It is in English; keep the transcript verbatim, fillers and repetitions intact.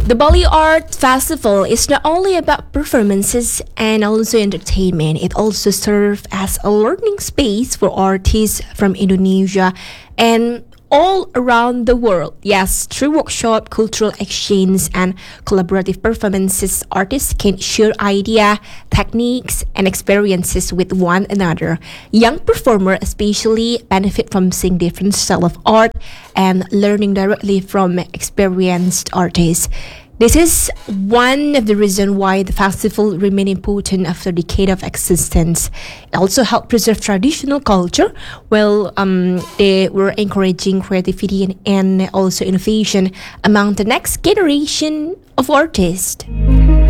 The Bali Art Festival is not only about performances and also entertainment, it also serves as a learning space for artists from Indonesia and all around the world. Yes, through workshop, cultural exchange, and collaborative performances, artists can share ideas, techniques, and experiences with one another. Young performers especially benefit from seeing different styles of art and learning directly from experienced artists. This is one of the reasons why the festival remain important after a decade of existence. It also helped preserve traditional culture while um, they were encouraging creativity and, and also innovation among the next generation of artists.